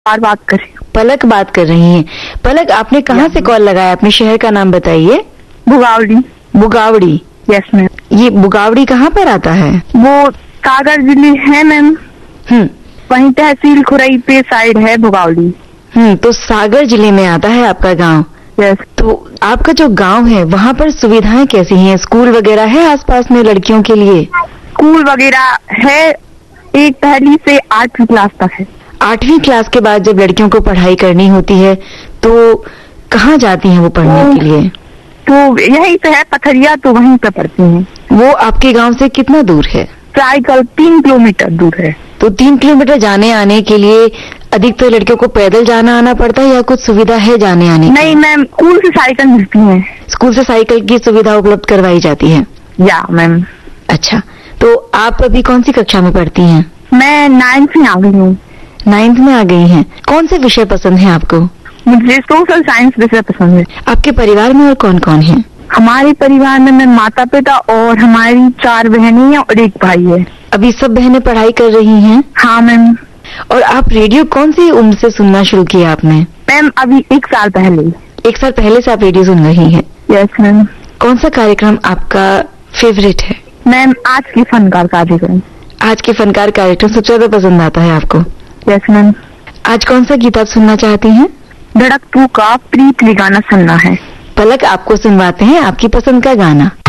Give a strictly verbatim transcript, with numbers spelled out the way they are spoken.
बार बात कर रही हूँ। पलक बात कर रही हैं। पलक, आपने कहाँ से कॉल लगाया? अपने शहर का नाम बताइए। बुगावड़ी। बुगावड़ी? Yes ma'am. ये बुगावड़ी कहाँ पर आता है? वो सागर जिले है मैम। हम्म वहीं तहसील खुरई पे साइड है बुगावड़ी। हम्म तो सागर जिले में आता है आपका गांव? यस। तो आपका जो गांव है वहाँ पर सुविधाएं कैसी हैं? स्कूल वगैरह है आसपास में लड़कियों के लिए? स्कूल वगैरह है, एक पहली से आठवीं क्लास तक है। आठवीं क्लास के बाद जब लड़कियों को पढ़ाई करनी होती है तो कहाँ जाती हैं वो पढ़ने के लिए? तो यही तो है पथरिया, तो वहीं पे पढ़ती हैं। वो आपके गांव से कितना दूर है? साइकिल तीन किलोमीटर दूर है। तो तीन किलोमीटर जाने आने के लिए अधिकतर लड़कियों को पैदल जाना आना पड़ता है या कुछ सुविधा है जाने आने की? नहीं मैम, स्कूल से साइकिल मिलती है। स्कूल से साइकिल की सुविधा उपलब्ध करवाई जाती है? या मैम। अच्छा, तो आप अभी कौन सी कक्षा में पढ़ती हैं? मैं नाइन्थ में आ गई हूँ। नाइन्थ में आ गई हैं। कौन से विषय पसंद है आपको? मुझे सोशल साइंस विषय पसंद है। आपके परिवार में और कौन कौन है? हमारे परिवार में मैं माता पिता और हमारी चार बहनें हैं और एक भाई है। अभी सब बहनें पढ़ाई कर रही हैं? हाँ मैम। और आप रेडियो कौन सी उम्र से सुनना शुरू किया आपने? मैम अभी एक साल पहले। एक साल पहले से आप रेडियो सुन रही हैं? Yes ma'am. कौन सा कार्यक्रम आपका फेवरेट है? मैम आज की फनकार कार्यक्रम। आज के फनकार कार्यक्रम सबसे ज्यादा पसंद आता है आपको? Yes ma'am. आज कौन सा गीत आप सुनना चाहती हैं? धड़क टू का प्रीत गाना सुनना है। पलक आपको सुनवाते हैं आपकी पसंद का गाना।